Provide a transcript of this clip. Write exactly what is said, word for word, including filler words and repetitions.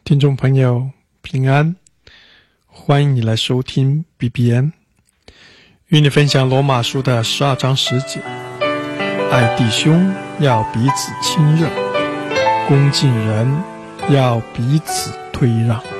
听众朋友平安，欢迎你来收听 B B N， 与你分享罗马书的十二章十节，爱弟兄要彼此亲热，恭敬人要彼此推让。